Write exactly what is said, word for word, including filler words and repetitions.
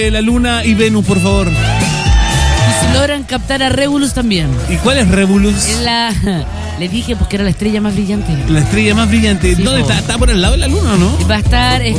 la Luna y Venus, por favor. Y si logran captar a Regulus también. ¿Y cuál es Regulus? Es la... Le dije porque era la estrella más brillante. La estrella más brillante. Sí, ¿Dónde po. está? ¿Está por el lado de la Luna o no? Va a estar, es